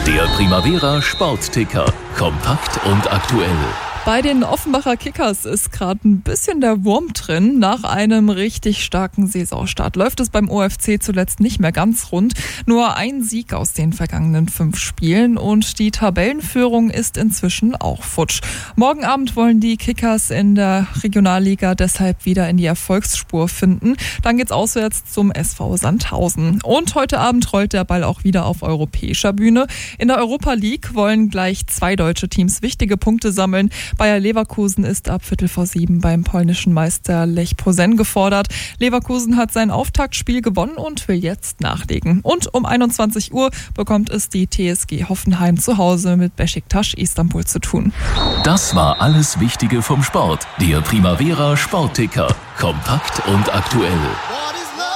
Der Primavera Sportticker. Kompakt und aktuell. Bei den Offenbacher Kickers ist gerade ein bisschen der Wurm drin. Nach einem richtig starken Saisonstart läuft es beim OFC zuletzt nicht mehr ganz rund. Nur ein Sieg aus den vergangenen 5 Spielen und die Tabellenführung ist inzwischen auch futsch. Morgen Abend wollen die Kickers in der Regionalliga deshalb wieder in die Erfolgsspur finden. Dann geht's auswärts zum SV Sandhausen. Und heute Abend rollt der Ball auch wieder auf europäischer Bühne. In der Europa League wollen gleich 2 deutsche Teams wichtige Punkte sammeln. Bayer Leverkusen ist ab 6:15 beim polnischen Meister Lech Posen gefordert. Leverkusen hat sein Auftaktspiel gewonnen und will jetzt nachlegen. Und um 21 Uhr bekommt es die TSG Hoffenheim zu Hause mit Beşiktaş Istanbul zu tun. Das war alles Wichtige vom Sport. Der Primavera Sportticker. Kompakt und aktuell.